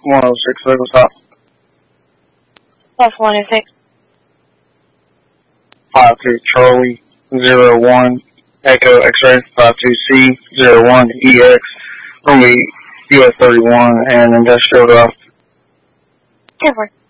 106, what's up? Off 106. 53 Charlie 01 Echo X-ray 52C 01 EX from the US 31 and Industrial Drive. 10-4.